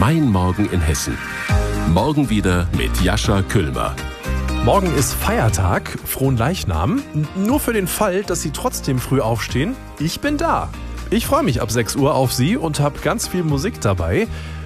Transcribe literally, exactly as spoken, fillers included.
Mein Morgen in Hessen. Morgen wieder mit Jascha Küllmer. Morgen ist Feiertag, frohen Leichnam. Nur für den Fall, dass Sie trotzdem früh aufstehen, ich bin da. Ich freue mich ab sechs Uhr auf Sie und habe ganz viel Musik dabei.